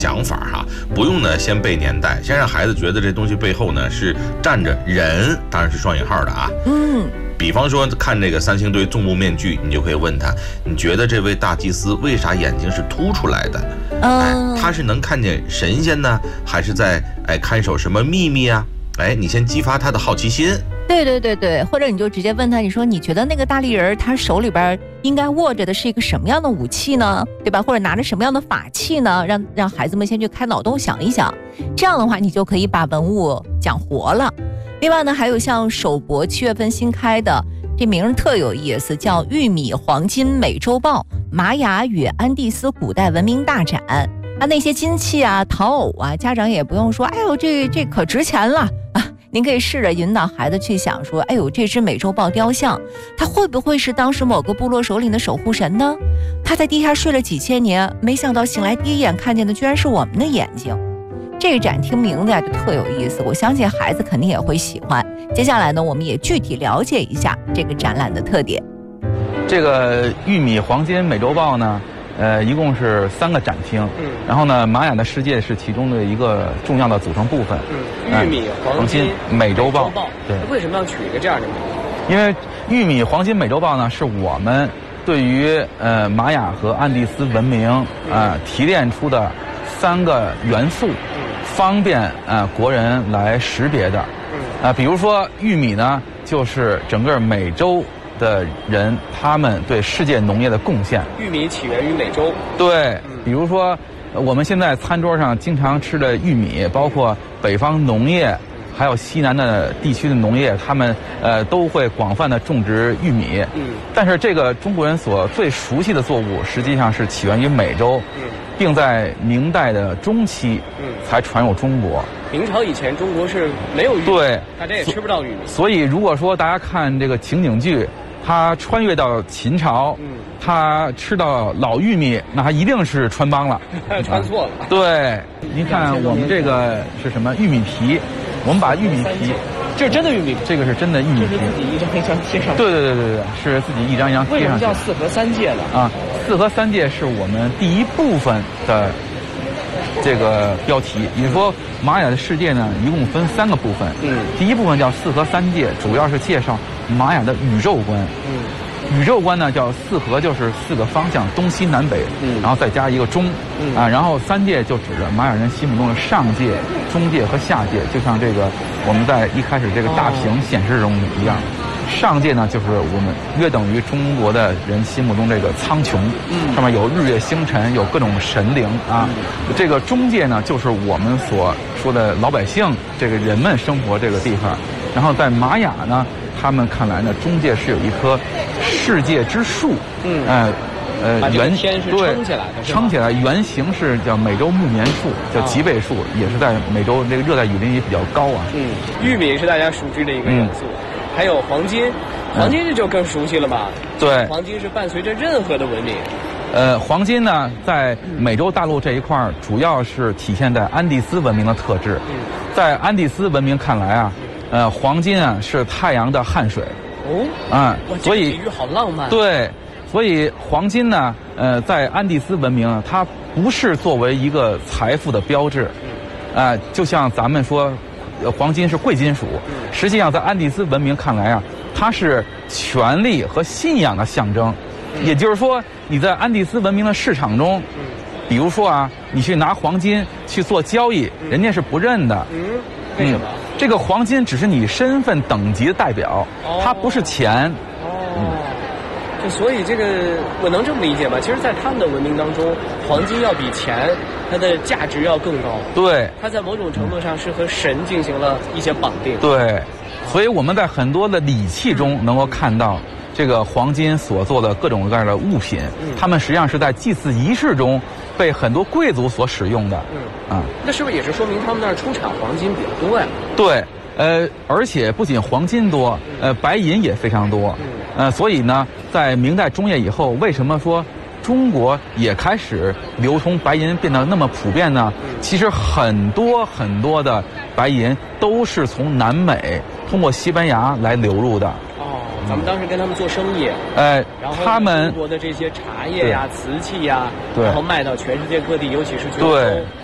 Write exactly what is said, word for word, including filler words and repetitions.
想法哈，不用呢先背年代，先让孩子觉得这东西背后呢是站着人，当然是双引号的啊。 嗯， 比方说看这个三星堆纵目面具，你就可以问他，你觉得这位大祭司为啥眼睛是凸出来的？哎，他是能看见神仙呢，还是在哎看守什么秘密啊？哎，你先激发他的好奇心。 对对对对，或者你就直接问他，你说你觉得那个大力人他手里边应该握着的是一个什么样的武器呢？对吧？或者拿着什么样的法器呢？让让孩子们先去开脑洞想一想，这样的话你就可以把文物讲活了。另外呢，还有像首博七月份新开的，这名儿特有意思，叫玉米黄金美洲豹玛雅与安第斯古代文明大展。啊，那些金器啊、陶偶啊，家长也不用说，哎呦，这这可值钱了啊！您可以试着引导孩子去想说，哎呦，这只美洲豹雕像，它会不会是当时某个部落首领的守护神呢？他在地下睡了几千年，没想到醒来第一眼看见的居然是我们的眼睛。这个展听名字呀就特有意思，我相信孩子肯定也会喜欢。接下来呢，我们也具体了解一下这个展览的特点。 这个玉米黄金美洲豹呢，呃，一共是三个展厅，嗯，然后呢，玛雅的世界是其中的一个重要的组成部分。 嗯，玉米黄金美洲豹， 对，为什么要取一个这样的名字？ 因为玉米黄金美洲豹呢，是我们对于呃玛雅和安第斯文明啊、呃、提炼出的三个元素，方便啊、呃、国人来识别的。嗯，啊、呃，比如说玉米呢，就是整个美洲的人他们对世界农业的贡献。 玉米起源于美洲。 对，比如说我们现在餐桌上经常吃的玉米，包括北方农业还有西南的地区的农业，他们呃都会广泛的种植玉米。嗯，但是这个中国人所最熟悉的作物，实际上是起源于美洲，嗯，并在明代的中期，嗯，才传入中国。 明朝以前，中国是没有玉米， 对， 大家也吃不到玉米。 所以，如果说大家看这个情景剧，他穿越到秦朝，嗯，他吃到老玉米，那他一定是穿帮了， 穿错了。 对，您看我们这个是什么玉米皮？我们把玉米皮， 这是真的玉米皮， 这个是真的玉米皮， 这是自己一张一张贴上。 对对对对对，是自己一张一张贴上去。 为什么叫四合三界的啊？四合三界是我们第一部分的这个标题。也就是说，玛雅的世界呢，一共分三个部分。嗯，第一部分叫四合三界，主要是介绍玛雅的宇宙观。嗯。宇宙观呢叫四合，就是四个方向，东西南北，嗯，然后再加一个中，嗯啊，然后三界就指着玛雅人心目中的上界、中界和下界，就像这个我们在一开始这个大屏显示中一样。上界呢就是我们约等于中国的人心目中这个苍穹，嗯，上面有日月星辰，有各种神灵啊。嗯、这个中界呢就是我们所说的老百姓，这个人们生活这个地方。然后在玛雅呢，他们看来呢，中界是有一棵世界之树，嗯，呃，呃， 圆天是撑起来的， 撑起来，原型是叫美洲木棉树，叫吉贝树，也是在美洲这个热带雨林也比较高啊。 嗯，玉米是大家熟知的一个元素，嗯、还有黄金，黄金这就更熟悉了吧？ 对， 黄金是伴随着任何的文明。 呃，黄金呢，在美洲大陆这一块儿，主要是体现在安第斯文明的特质。嗯，在安第斯文明看来啊。呃，黄金啊是太阳的汗水， 哦， 啊、 嗯， 所以这个比喻好浪漫。 对，所以黄金呢，呃，在安第斯文明啊，它不是作为一个财富的标志，啊、呃，就像咱们说，呃，黄金是贵金属，实际上在安第斯文明看来啊，它是权力和信仰的象征，嗯、也就是说，你在安第斯文明的市场中，嗯、比如说啊，你去拿黄金去做交易，嗯、人家是不认的。 嗯，为什么？ 嗯这个黄金只是你身份等级的代表，哦、它不是钱。 哦，嗯、就所以这个我能这么理解吗？其实，在他们的文明当中，黄金要比钱它的价值要更高。 对， 它在某种程度上是和神进行了一些绑定。 对，所以我们在很多的礼器中能够看到这个黄金所做的各种各样的物品，嗯、它们实际上是在祭祀仪式中被很多贵族所使用的。嗯啊， 那是不是也是说明他们那儿出产黄金比较多呀？ 对，呃，而且不仅黄金多，呃，白银也非常多。嗯，呃，所以呢，在明代中叶以后，为什么说中国也开始流通白银变得那么普遍呢？嗯、其实很多很多的白银都是从南美通过西班牙来流入的。 咱们当时跟他们做生意， 哎， 然后他们中国的这些茶叶呀、瓷器呀， 对， 然后卖到全世界各地，尤其是去欧洲。 对，